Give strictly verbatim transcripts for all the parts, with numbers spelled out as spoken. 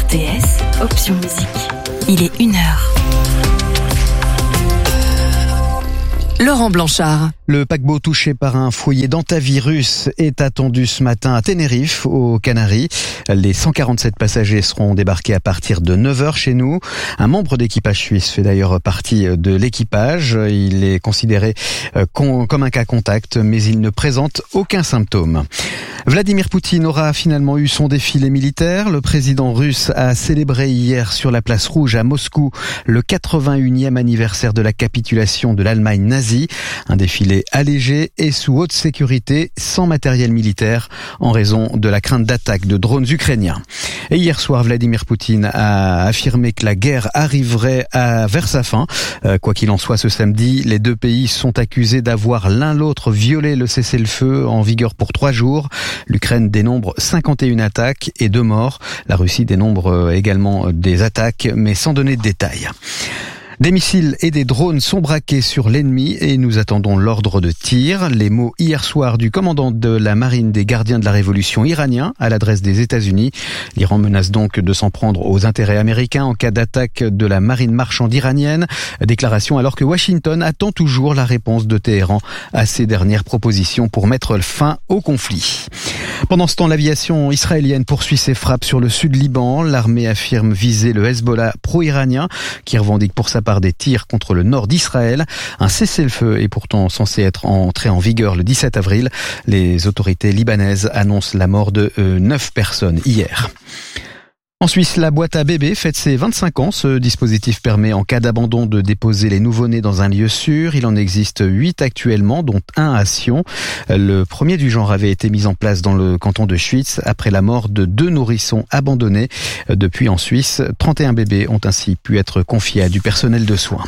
T S, option musique. Il est une heure. Laurent Blanchard. Le paquebot touché par un foyer d'hantavirus est attendu ce matin à Tenerife, aux Canaries. Les cent quarante-sept passagers seront débarqués à partir de neuf heures chez nous. Un membre d'équipage suisse fait d'ailleurs partie de l'équipage. Il est considéré comme un cas contact, mais il ne présente aucun symptôme. Vladimir Poutine aura finalement eu son défilé militaire. Le président russe a célébré hier sur la place Rouge à Moscou le quatre-vingt-unième anniversaire de la capitulation de l'Allemagne nazie. Un défilé allégé et sous haute sécurité, sans matériel militaire, en raison de la crainte d'attaques de drones ukrainiens. Et hier soir, Vladimir Poutine a affirmé que la guerre arriverait à, vers sa fin. Euh, quoi qu'il en soit, ce samedi, les deux pays sont accusés d'avoir l'un l'autre violé le cessez-le-feu en vigueur pour trois jours. L'Ukraine dénombre cinquante et une attaques et deux morts. La Russie dénombre également des attaques, mais sans donner de détails. Des missiles et des drones sont braqués sur l'ennemi et nous attendons l'ordre de tir. Les mots hier soir du commandant de la marine des gardiens de la révolution iranien à l'adresse des États-Unis. L'Iran menace donc de s'en prendre aux intérêts américains en cas d'attaque de la marine marchande iranienne. Déclaration alors que Washington attend toujours la réponse de Téhéran à ces dernières propositions pour mettre fin au conflit. Pendant ce temps, l'aviation israélienne poursuit ses frappes sur le sud Liban. L'armée affirme viser le Hezbollah pro-iranien qui revendique pour sa part des tirs contre le nord d'Israël. Un cessez-le-feu est pourtant censé être entré en vigueur le dix-sept avril. Les autorités libanaises annoncent la mort de euh, neuf personnes hier. En Suisse, la boîte à bébés fête ses vingt-cinq ans. Ce dispositif permet en cas d'abandon de déposer les nouveau-nés dans un lieu sûr. Il en existe huit actuellement, dont un à Sion. Le premier du genre avait été mis en place dans le canton de Schwyz après la mort de deux nourrissons abandonnés. Depuis en Suisse, trente et un bébés ont ainsi pu être confiés à du personnel de soins.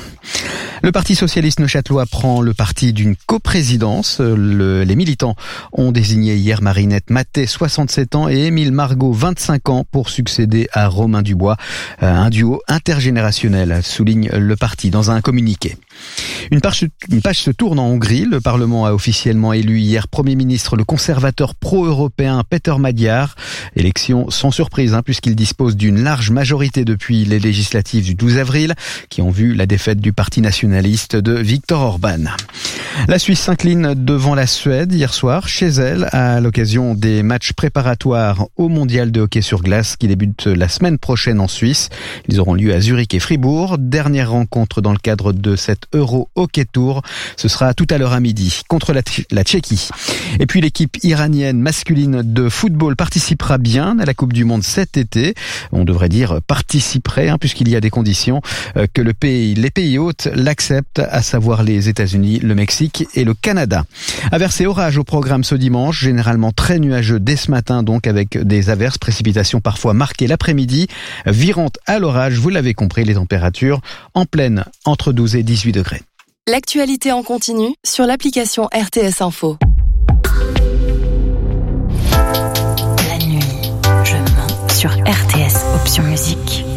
Le Parti socialiste neuchâtelois prend le parti d'une coprésidence. Le, les militants ont désigné hier Marinette Maté, soixante-sept ans, et Émile Margot, vingt-cinq ans, pour succéder à Romain Dubois. Un duo intergénérationnel, souligne le parti dans un communiqué. Une page, une page se tourne en Hongrie. Le Parlement a officiellement élu hier Premier ministre le conservateur pro-européen Péter Magyar. Élection sans surprise, hein, puisqu'il dispose d'une large majorité depuis les législatives du douze avril, qui ont vu la défaite du Parti nationaliste de Viktor Orban. La Suisse s'incline devant la Suède hier soir, chez elle, à l'occasion des matchs préparatoires au mondial de hockey sur glace qui débutent la semaine prochaine en Suisse. Ils auront lieu à Zurich et Fribourg. Dernière rencontre dans le cadre de cet Euro Hockey Tour. Ce sera tout à l'heure à midi contre la, la Tchéquie. Et puis l'équipe iranienne masculine de football participera bien à la Coupe du Monde cet été. On devrait dire participerait, hein, puisqu'il y a des conditions euh, que le pays, les pays hôtes l'acceptent, à savoir les États-Unis, le Mexique et le Canada. Averses et orages au programme ce dimanche, généralement très nuageux dès ce matin, donc avec des averses, précipitations parfois marquées l'après-midi, virantes à l'orage, vous l'avez compris, les températures en pleine entre douze et dix-huit degrés. L'actualité en continu sur l'application R T S Info. La nuit, je mens sur R T S Option Musique.